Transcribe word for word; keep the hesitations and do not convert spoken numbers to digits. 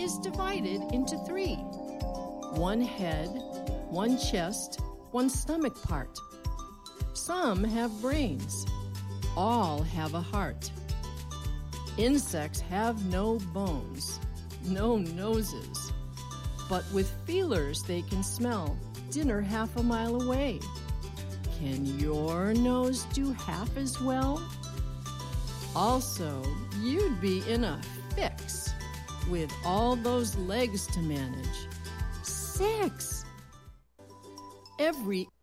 is divided into three: one head, one chest, one stomach part. Some have brains. All have a heart. Insects have no bones, no noses, but with feelers they can smell dinner half a mile away. Can your nose do half as well? Also, you'd be in a fix with all those legs to manage. Six! Every